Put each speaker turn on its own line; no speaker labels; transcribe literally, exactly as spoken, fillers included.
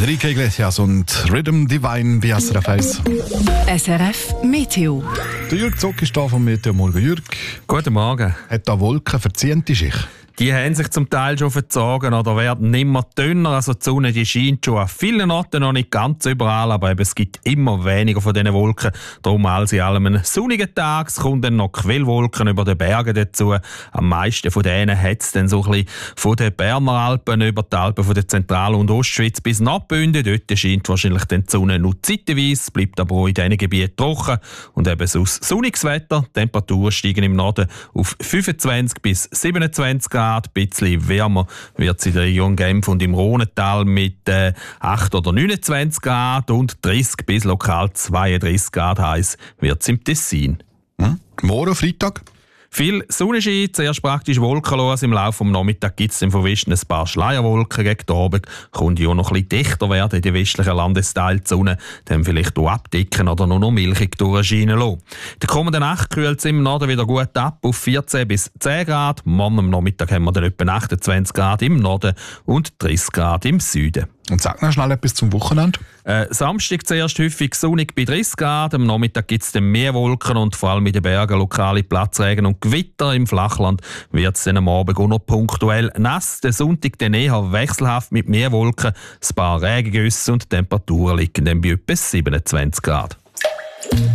Enrique Iglesias und Rhythm Divine bei S R F eins.
S R F Meteo.
Der Jürg Zock ist da vom Meteo. Morgen, Jürg.
Guten Morgen.
Hat da Wolken verziehende Schicht?
Die haben sich zum Teil schon verzogen oder werden immer dünner. Also die Sonne die scheint schon an vielen Orten, noch nicht ganz überall, aber eben, es gibt immer weniger von diesen Wolken. Darum alles in allem einen sonnigen Tag. Es kommen dann noch Quellwolken über den Bergen dazu. Am meisten von denen hat es dann so ein bisschen von den Berner Alpen über die Alpen von der Zentral- und Ostschweiz bis nach Bünden. Dort scheint wahrscheinlich dann die Sonne nur zeitweise, bleibt aber auch in diesen Gebieten trocken. Und eben sonst sonniges Wetter. Die Temperaturen steigen im Norden auf fünfundzwanzig bis siebenundzwanzig Grad. Ein bisschen wärmer wird es in der Region Genf und im Rhonental mit äh, acht oder neunundzwanzig Grad und dreißig bis lokal zweiunddreißig Grad heiß wird es im Tessin.
Hm? Morgen, Freitag?
Viel Sonnenschein, zuerst praktisch wolkenlos. Im Laufe des Nachmittags gibt es dann von Westen ein paar Schleierwolken. Gegen den Abend könnte ja noch ein bisschen dichter werden in den westlichen Landesteilen. Die Sonne dann vielleicht auch abdecken oder nur noch milchig durchscheinen lassen. In der kommenden Nacht kühlt es im Norden wieder gut ab auf vierzehn bis zehn Grad. Morgen am Nachmittag haben wir dann etwa achtundzwanzig Grad im Norden und dreißig Grad im Süden.
Und sag noch schnell etwas zum Wochenende.
Äh, Samstag zuerst häufig sonnig bei dreißig Grad. Am Nachmittag gibt es dann mehr Wolken und vor allem in den Bergen lokale Platzregen und Gewitter. Im Flachland wird es dann am Abend auch noch punktuell nass. Der Sonntag dann eher wechselhaft mit mehr Wolken, ein paar Regengüsse und die Temperaturen liegen dann bei etwa siebenundzwanzig Grad.